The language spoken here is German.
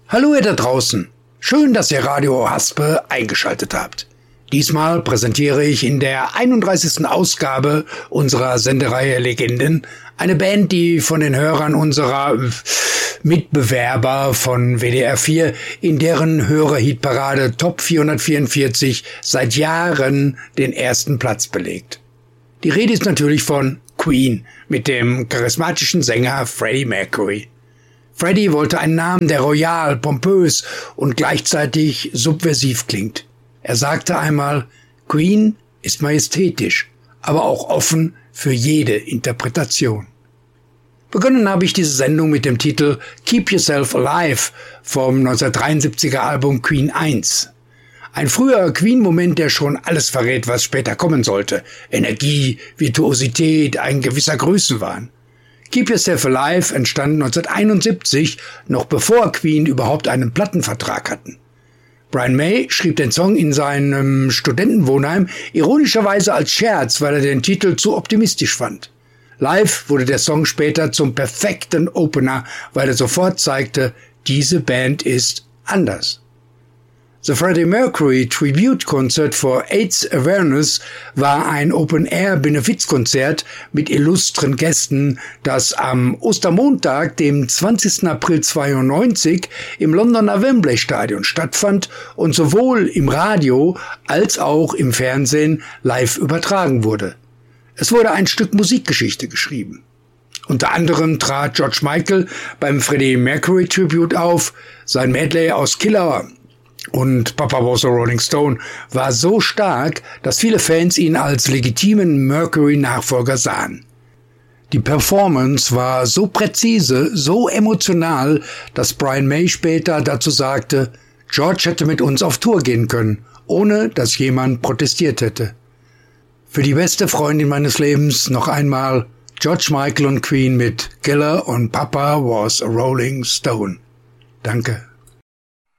Hallo ihr da draußen. Schön, dass ihr Radio Haspe eingeschaltet habt. Diesmal präsentiere ich in der 31. Ausgabe unserer Sendereihe Legenden eine Band, die von den Hörern unserer Mitbewerber von WDR 4 in deren Hörerhitparade Top 444 seit Jahren den ersten Platz belegt. Die Rede ist natürlich von Queen mit dem charismatischen Sänger Freddie Mercury. Freddie wollte einen Namen, der royal, pompös und gleichzeitig subversiv klingt. Er sagte einmal, Queen ist majestätisch, aber auch offen für jede Interpretation. Begonnen habe ich diese Sendung mit dem Titel Keep Yourself Alive vom 1973er Album Queen 1. Ein früher Queen-Moment, der schon alles verrät, was später kommen sollte. Energie, Virtuosität, ein gewisser Größenwahn. Keep Yourself Alive entstand 1971, noch bevor Queen überhaupt einen Plattenvertrag hatten. Brian May schrieb den Song in seinem Studentenwohnheim ironischerweise als Scherz, weil er den Titel zu optimistisch fand. Live wurde der Song später zum perfekten Opener, weil er sofort zeigte, diese Band ist anders. The Freddie Mercury Tribute Concert for AIDS Awareness war ein Open-Air-Benefizkonzert mit illustren Gästen, das am Ostermontag, dem 20. April 1992, im Londoner Wembley Stadion stattfand und sowohl im Radio als auch im Fernsehen live übertragen wurde. Es wurde ein Stück Musikgeschichte geschrieben. Unter anderem trat George Michael beim Freddie Mercury Tribute auf. Sein Medley aus Killer und Papa Was a Rolling Stone war so stark, dass viele Fans ihn als legitimen Mercury-Nachfolger sahen. Die Performance war so präzise, so emotional, dass Brian May später dazu sagte, George hätte mit uns auf Tour gehen können, ohne dass jemand protestiert hätte. Für die beste Freundin meines Lebens noch einmal George Michael und Queen mit Killer und Papa Was a Rolling Stone. Danke.